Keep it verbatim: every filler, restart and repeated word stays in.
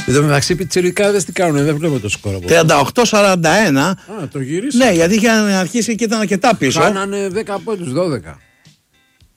Εδώ μεταξύ οι πιτσιρικάδες τι κάνουν, δεν βλέπω το σκορ. τριάντα οκτώ σαράντα ένα. Α, το γυρίσανε. Ναι, γιατί είχαν αρχίσει και ήταν αρκετά πίσω. Κάνανε δέκα από τους δώδεκα.